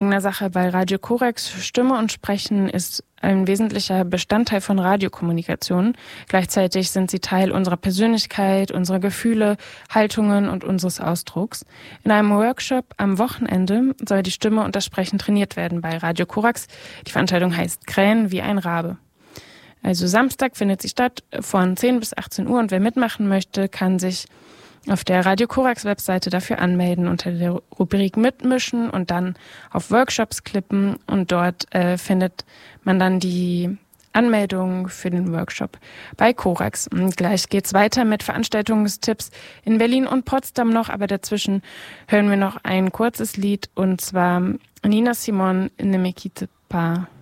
eigener Sache bei Radio Korax. Stimme und Sprechen ist ein wesentlicher Bestandteil von Radiokommunikation. Gleichzeitig sind sie Teil unserer Persönlichkeit, unserer Gefühle, Haltungen und unseres Ausdrucks. In einem Workshop am Wochenende soll die Stimme und das Sprechen trainiert werden bei Radio Korax. Die Veranstaltung heißt Krähen wie ein Rabe. Also Samstag findet sie statt von 10 bis 18 Uhr und wer mitmachen möchte, kann sich auf der Radio Korax Webseite dafür anmelden unter der Rubrik Mitmischen und dann auf Workshops klicken und dort findet man dann die Anmeldung für den Workshop bei Korax. Und gleich geht's weiter mit Veranstaltungstipps in Berlin und Potsdam noch, aber dazwischen hören wir noch ein kurzes Lied und zwar Nina Simone, Ne me quitte pas.